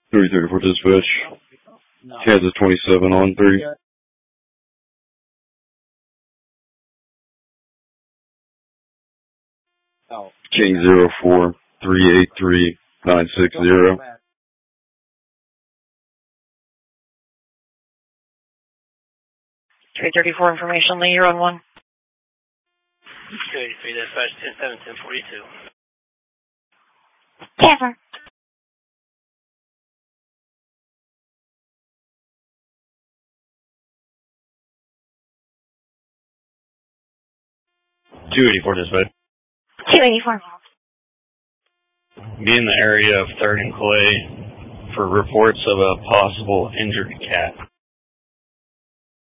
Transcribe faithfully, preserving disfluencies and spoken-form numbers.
three thirty-four dispatch. Kansas twenty-seven on three. King zero four three eight three nine six zero. three thirty-four information, Lee, you're on one. two eighty-three dispatch, ten seven, ten forty-two. Cover. two eighty-four dispatch. two eighty-four. Be in the area of third and Clay for reports of a possible injured cat.